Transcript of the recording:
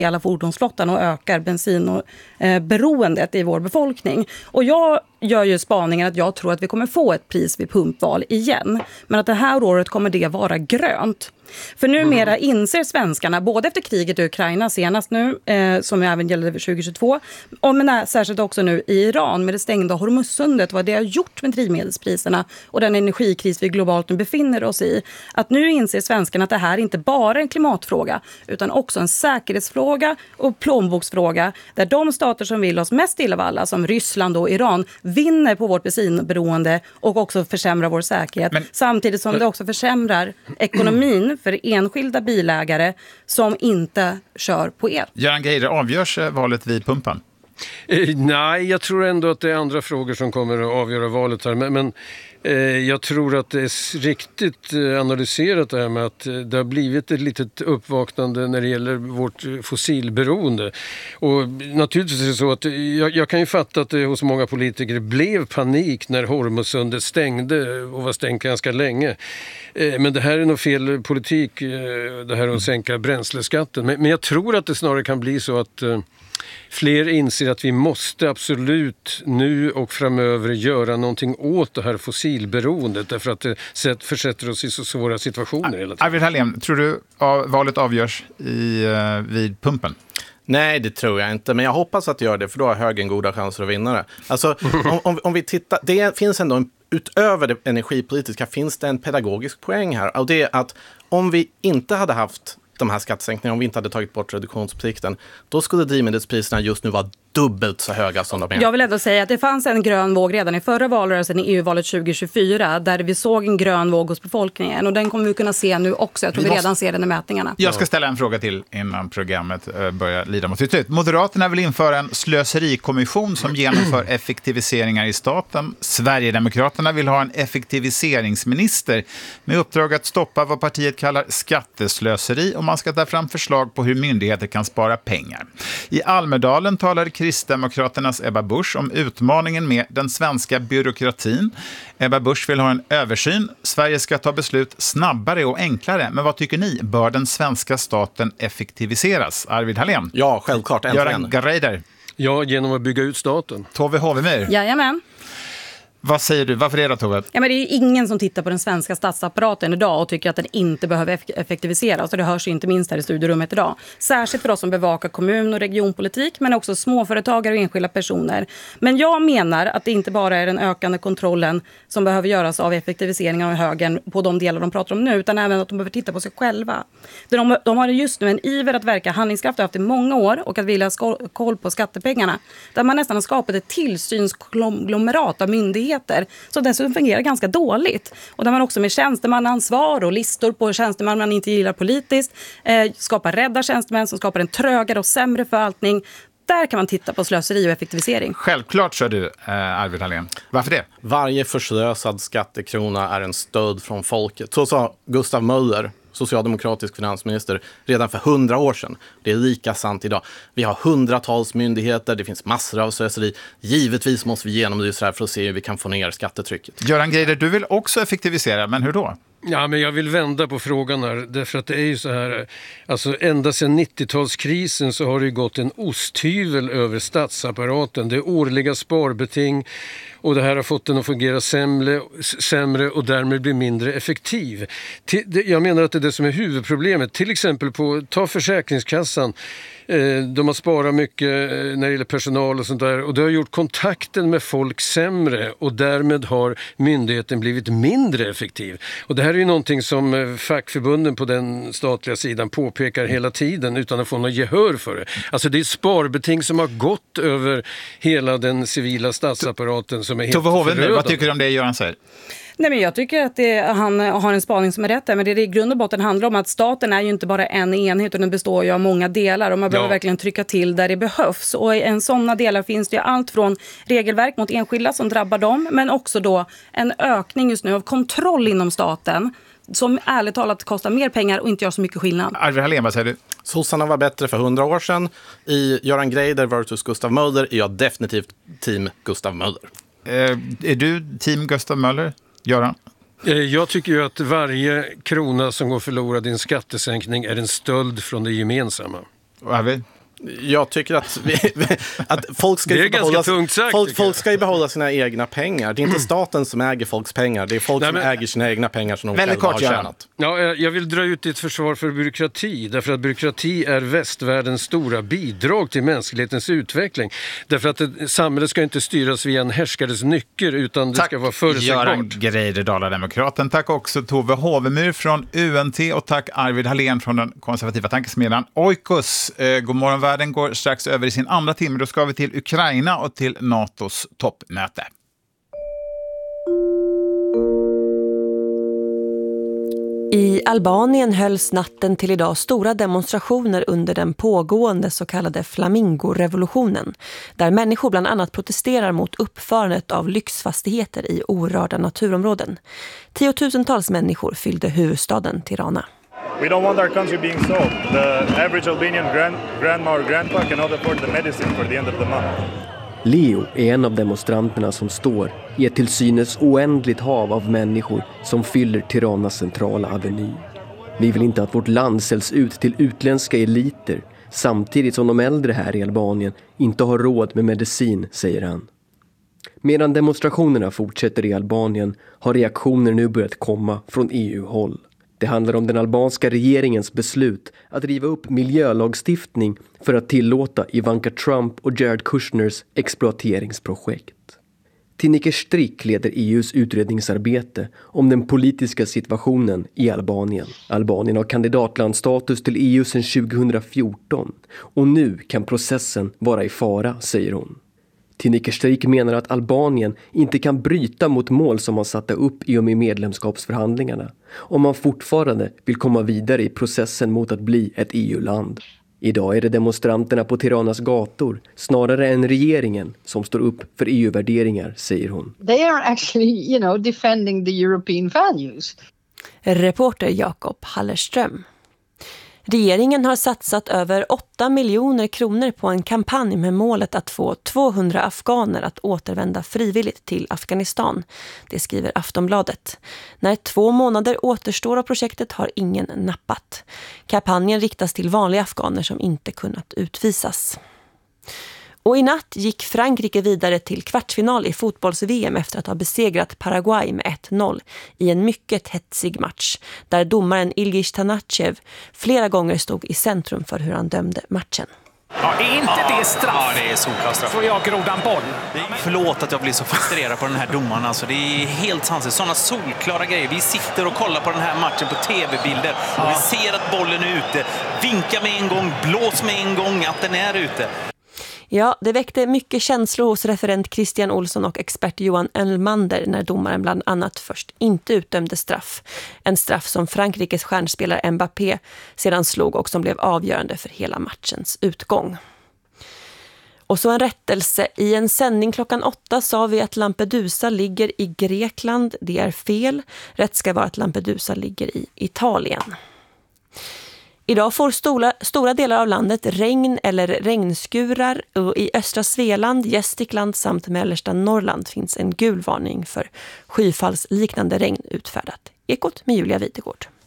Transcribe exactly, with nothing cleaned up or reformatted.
hela fordonsflottan och ökar bensin- och eh, beroendet i vår befolkning. Och jag gör ju spaningen att jag tror att vi kommer få ett pris vid pumpval igen. Men att det här året kommer det vara grönt. För numera inser svenskarna, både efter kriget i Ukraina senast nu, eh, som även gällde tjugohundratjugotvå, och men särskilt också nu i Iran med det stängda Hormuzsundet, vad det har gjort med drivmedelspriserna och den energikris vi globalt nu befinner oss i. Att nu inser svenskarna att det här inte bara är en klimatfråga utan också en säkerhetsfråga och plånboksfråga, där de stater som vill oss mest illa av alla, som Ryssland och Iran, vinner på vårt bensinberoende och också försämrar vår säkerhet. Men, samtidigt som det också försämrar ekonomin för enskilda bilägare som inte kör på el. Göran Greider, avgörs valet vid pumpen? Eh, nej, jag tror ändå att det är andra frågor som kommer att avgöra valet här. Men, men eh, jag tror att det är riktigt eh, analyserat det här med att eh, det har blivit ett litet uppvaknande när det gäller vårt fossilberoende. Och naturligtvis är det så att jag, jag kan ju fatta att det hos många politiker blev panik när Hormuzsundet stängde och var stängt ganska länge. Eh, men det här är nog fel politik, eh, det här att sänka bränsleskatten. Men, men jag tror att det snarare kan bli så att eh, fler inser att vi måste absolut nu och framöver göra någonting åt det här fossilberoendet, därför att det försätter oss i så svåra situationer hela tiden. Arvid Hallén, tror du att valet avgörs i, vid pumpen? Nej, det tror jag inte. Men jag hoppas att det gör det, för då har högern goda chanser att vinna det. Alltså, om, om, om vi tittar, det finns ändå en, utöver det energipolitiska finns det en pedagogisk poäng här. Och det är att om vi inte hade haft de här skattesänkningarna, om vi inte hade tagit bort reduktionsplikten, då skulle drivmedelspriserna just nu vara dubbelt så höga som de är. Jag vill ändå säga att det fanns en grön våg redan i förra valrörelsen i E U-valet tjugohundratjugofyra, där vi såg en grön våg hos befolkningen, och den kommer vi kunna se nu också. Jag tror vi, vi måste... redan ser den i mätningarna. Jag ska ställa en fråga till innan programmet börjar lida mot sitt slut. Moderaterna vill införa en slöserikommission som genomför effektiviseringar i staten. Sverigedemokraterna vill ha en effektiviseringsminister med uppdrag att stoppa vad partiet kallar skatteslöseri, och man ska ta fram förslag på hur myndigheter kan spara pengar. I Almedalen talar Kristdemokraternas Ebba Busch om utmaningen med den svenska byråkratin. Ebba Busch vill ha en översyn. Sverige ska ta beslut snabbare och enklare. Men vad tycker ni? Bör den svenska staten effektiviseras? Arvid Hallén? Ja, självklart. Göran Greider? Ja, genom att bygga ut staten. Tove Hovemyr? Jajamän. Vad säger du? Varför är det, Tove? Ja, men det är ingen som tittar på den svenska statsapparaten idag och tycker att den inte behöver effektiviseras. Och det hörs ju inte minst här i studierummet idag. Särskilt för oss som bevakar kommun- och regionpolitik, men också småföretagare och enskilda personer. Men jag menar att det inte bara är den ökande kontrollen som behöver göras av effektiviseringen av högern på de delar de pratar om nu, utan även att de behöver titta på sig själva. De, de har just nu en iver att verka handlingskraft haft i många år och att vilja ha koll på skattepengarna. Där man nästan har skapat ett tillsynskonglomerat av myndigheter så dessutom fungerar ganska dåligt. Och där man också med tjänstemannaansvar och listor på tjänstemän man inte gillar politiskt eh, skapar rädda tjänstemän som skapar en trögare och sämre förvaltning. Där kan man titta på slöseri och effektivisering. Självklart, så du, eh, Arvid Hallén. Varför det? Varje förslösad skattekrona är en stöd från folket. Så sa Gustav Möller, socialdemokratisk finansminister, redan för hundra år sedan. Det är lika sant idag. Vi har hundratals myndigheter, det finns massor av slöseri. Givetvis måste vi genomlysa det här för att se hur vi kan få ner skattetrycket. Göran Greider, du vill också effektivisera, men hur då? Ja, men jag vill vända på frågan här, därför att det är ju så här, alltså ända sedan nittiotalskrisen så har det ju gått en osthyvel över statsapparaten. Det är årliga sparbeting och det här har fått den att fungera sämre, sämre och därmed bli mindre effektiv. Jag menar att det är det som är huvudproblemet. Till exempel på, ta Försäkringskassan. De har sparat mycket när det gäller personal och sånt där, och det har gjort kontakten med folk sämre och därmed har myndigheten blivit mindre effektiv. Och det här är ju någonting som fackförbunden på den statliga sidan påpekar hela tiden utan att få något gehör för det. Alltså det är sparbeting som har gått över hela den civila statsapparaten som är helt förödande. Vad tycker du om det Göran säger? Nej, men jag tycker att det, han har en spaning som är rätt där, men det är i grund och botten handlar om att staten är ju inte bara en enhet utan den består ju av många delar och man behöver ja. verkligen trycka till där det behövs. Och i en sådana delar finns det ju allt från regelverk mot enskilda som drabbar dem, men också då en ökning just nu av kontroll inom staten som ärligt talat kostar mer pengar och inte gör så mycket skillnad. Arvid Hallén, vad säger du? Sossarna var bättre för hundra år sedan. I Göran Greider versus Gustav Möller är jag definitivt team Gustav Möller. Eh, är du team Gustav Möller? Göran? Jag tycker ju att varje krona som går förlorad i en skattesänkning är en stöld från det gemensamma. Arvid? Jag tycker att, vi, att folk, ska ju behålla, sagt, folk, folk ska ju behålla sina egna pengar. Det är inte staten som äger folks pengar. Det är folk Nej, men, som äger sina egna pengar som de själva kort, har tjänat. Ja, jag vill dra ut ett försvar för byråkrati. Därför att byråkrati är västvärldens stora bidrag till mänsklighetens utveckling. Därför att det, samhället ska inte styras via en härskares nyckel utan det tack, ska vara förutsägbart. Göran Greider, Dala-demokraten. Tack också Tove Hovemyr från U N T och tack Arvid Hallén från den konservativa tankesmedjan Oikos. Eh, god morgon, världen går strax över i sin andra timme. Då ska vi till Ukraina och till NATOs toppmöte. I Albanien hölls natten till idag stora demonstrationer under den pågående så kallade Flamingo-revolutionen, där människor bland annat protesterar mot uppförandet av lyxfastigheter i orörda naturområden. Tiotusentals människor fyllde huvudstaden Tirana. We don't want our country being sold. The average Albanian grand, grandma or grandpa cannot afford the medicine for the end of the month. Leo är en av demonstranterna som står i ett till synes oändligt hav av människor som fyller Tiranas centrala aveny. Vi vill inte att vårt land säljs ut till utländska eliter samtidigt som de äldre här i Albanien inte har råd med medicin, säger han. Medan demonstrationerna fortsätter i Albanien har reaktioner nu börjat komma från E U-håll. Det handlar om den albanska regeringens beslut att riva upp miljölagstiftning för att tillåta Ivanka Trump och Jared Kushners exploateringsprojekt. Tineke Strick leder E U:s utredningsarbete om den politiska situationen i Albanien. Albanien har kandidatlandstatus till E U sedan tjugohundrafjorton och nu kan processen vara i fara, säger hon. Tineke Strick menar att Albanien inte kan bryta mot mål som man satte upp i och med medlemskapsförhandlingarna om man fortfarande vill komma vidare i processen mot att bli ett E U-land. Idag är det demonstranterna på Tiranas gator snarare än regeringen som står upp för E U-värderingar, säger hon. They are actually, you know, defending the European values. Reporter Jakob Hallerström. Regeringen har satsat över åtta miljoner kronor på en kampanj med målet att få tvåhundra afghaner att återvända frivilligt till Afghanistan. Det skriver Aftonbladet. När två månader återstår av projektet har ingen nappat. Kampanjen riktas till vanliga afghaner som inte kunnat utvisas. Och i natt gick Frankrike vidare till kvartsfinal i fotbolls-V M efter att ha besegrat Paraguay med ett noll i en mycket hetsig match där domaren Ilgiz Tanachev flera gånger stod i centrum för hur han dömde matchen. Ja, är inte ja, det straff? Ja, det är solklart straff. Får jag grodan boll? Förlåt att jag blir så frustrerad på den här domaren. Alltså, det är helt sanslöst. Sådana solklara grejer. Vi sitter och kollar på den här matchen på tv-bilder. Ja. Och vi ser att bollen är ute. Vinka med en gång, blås med en gång att den är ute. Ja, det väckte mycket känslor hos referent Christian Olsson och expert Johan Elmander när domaren bland annat först inte utdömde straff. En straff som Frankrikes stjärnspelare Mbappé sedan slog och som blev avgörande för hela matchens utgång. Och så en rättelse. I en sändning klockan åtta sa vi att Lampedusa ligger i Grekland. Det är fel. Rätt ska vara att Lampedusa ligger i Italien. Idag får stora, stora delar av landet regn eller regnskurar och i östra Svealand, Gästrikland samt mellersta Norrland finns en gul varning för skyfallsliknande regn utfärdat. Ekot med Julia Videgård.